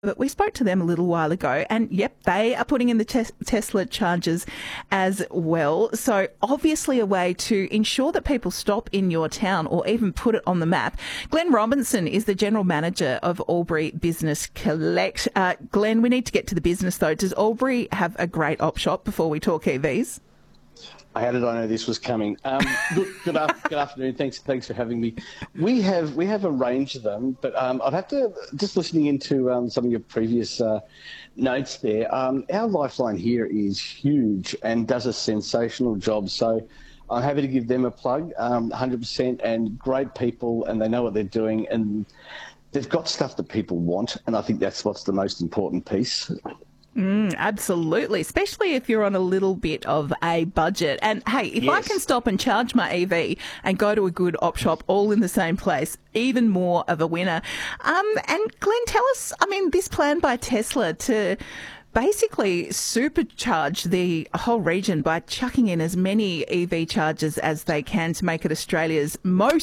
But we spoke to them a little while ago, and yep, they are putting in the Tesla chargers as well. So obviously a way to ensure that people stop in your town or even put it on the map. Glenn Robinson is the General Manager of Albury Business Connect. Glenn, we need to get to the business though. Does Albury have a great op shop before we talk EVs? How did I know this was coming? Look, good afternoon. Thanks for having me. We have a range of them, but I'd have to, just listening into some of your previous notes there, our lifeline here is huge and does a sensational job. So I'm happy to give them a plug, 100%, and great people, and they know what they're doing, and they've got stuff that people want, and I think that's what's the most important piece. Absolutely, especially if you're on a little bit of a budget. And hey, if I can stop and charge my EV and go to a good op shop all in the same place, even more of a winner. And Glenn, tell us, this plan by Tesla to basically supercharge the whole region by chucking in as many EV chargers as they can to make it Australia's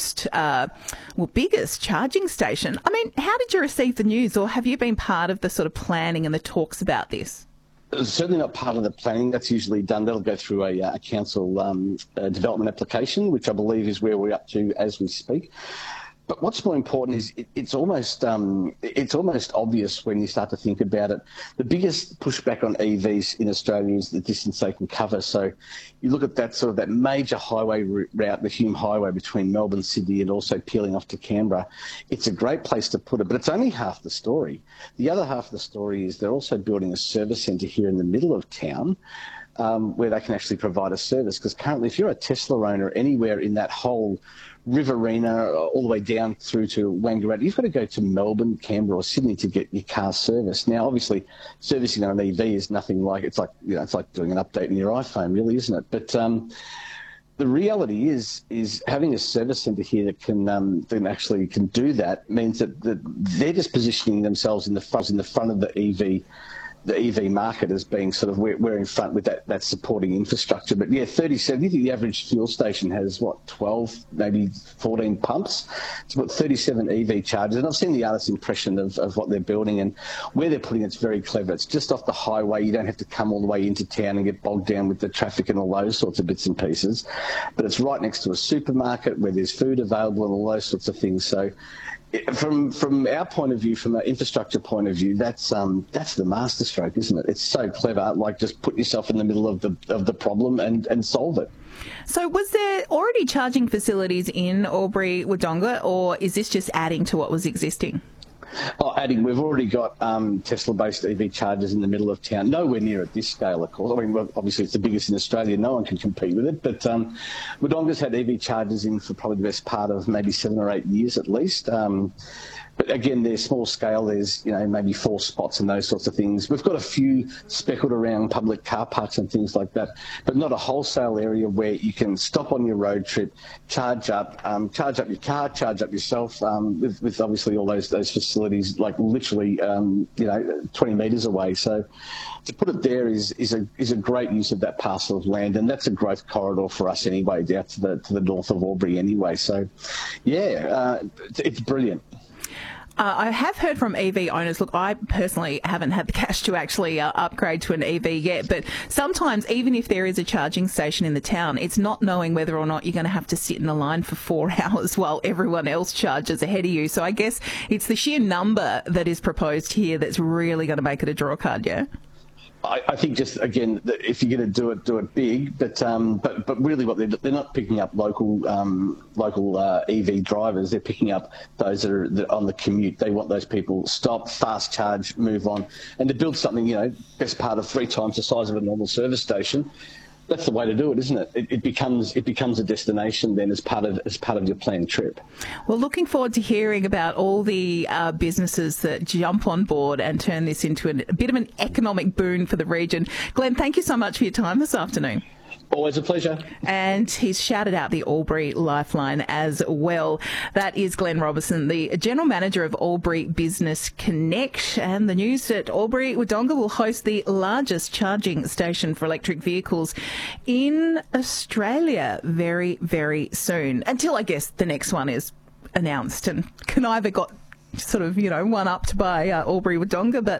biggest charging station. How did you receive the news, or have you been part of the sort of planning and the talks about this? Certainly not part of the planning. That's usually done. That'll go through a council development application, which I believe is where we're up to as we speak. But what's more important is it's almost obvious when you start to think about it. The biggest pushback on EVs in Australia is the distance they can cover. So you look at that major highway route, the Hume Highway between Melbourne, Sydney, and also peeling off to Canberra. It's a great place to put it, but it's only half the story. The other half of the story is they're also building a service centre here in the middle of town, where they can actually provide a service. Because currently, if you're a Tesla owner anywhere in that whole Riverina, all the way down through to Wangaratta, you've got to go to Melbourne, Canberra, or Sydney to get your car serviced. Now, obviously, servicing on an EV is nothing like it's like doing an update in your iPhone, really, isn't it? But the reality is having a service centre here that can do that means that they're just positioning themselves in the front of the EV market as being sort of we're in front with that supporting infrastructure. But yeah, 37, I think the average fuel station has 12, maybe 14 pumps. It's about 37 EV chargers. And I've seen the artist's impression of what they're building, and where they're putting it's very clever. It's just off the highway. You don't have to come all the way into town and get bogged down with the traffic and all those sorts of bits and pieces. But it's right next to a supermarket where there's food available and all those sorts of things. So from our point of view, from an infrastructure point of view, that's the masterstroke, isn't it? It's so clever. Like, just put yourself in the middle of the problem and solve it. So was there already charging facilities in Albury Wodonga, or is this just adding to what was existing? Adding, we've already got Tesla-based EV chargers in the middle of town. Nowhere near at this scale, of course. Obviously it's the biggest in Australia. No one can compete with it. But Wodonga's had EV chargers in for probably the best part of maybe 7 or 8 years at least. But again, they're small scale. There's, maybe 4 spots and those sorts of things. We've got a few speckled around public car parks and things like that, but not a wholesale area where you can stop on your road trip, charge up your car, charge up yourself, with obviously all those facilities, like literally, 20 metres away. So to put it there is a great use of that parcel of land, and that's a growth corridor for us anyway, down to the north of Albury anyway. So, yeah, it's brilliant. I have heard from EV owners, look, I personally haven't had the cash to actually upgrade to an EV yet, but sometimes even if there is a charging station in the town, it's not knowing whether or not you're going to have to sit in a line for 4 hours while everyone else charges ahead of you. So I guess it's the sheer number that is proposed here that's really going to make it a draw card, yeah? I think just, again, if you're going to do it big, but really what they're not picking up local EV drivers. They're picking up those that are on the commute. They want those people stop, fast charge, move on, and to build something, best part of 3 times the size of a normal service station. That's the way to do it, isn't it? It becomes a destination then as part of your planned trip. Well, looking forward to hearing about all the businesses that jump on board and turn this into a bit of an economic boon for the region. Glenn, thank you so much for your time this afternoon. Always a pleasure. And he's shouted out the Albury Lifeline as well. That is Glenn Robinson, the General Manager of Albury Business Connect. And the news that Albury Wodonga will host the largest charging station for electric vehicles in Australia very, very soon. Until, I guess, the next one is announced and can either sort of, one-upped by Albury Wodonga, but